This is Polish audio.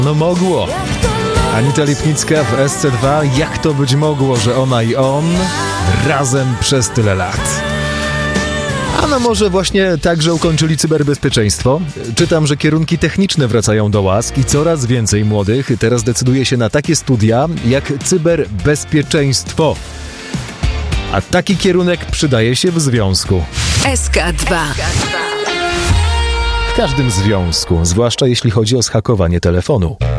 No mogło. Anita Lipnicka w SC2. Jak to być mogło, że ona i on razem przez tyle lat? A no może właśnie tak, że ukończyli cyberbezpieczeństwo? Czytam, że kierunki techniczne wracają do łask i coraz więcej młodych teraz decyduje się na takie studia jak cyberbezpieczeństwo. A taki kierunek przydaje się w związku. SK2. W każdym związku, zwłaszcza jeśli chodzi o zhakowanie telefonu.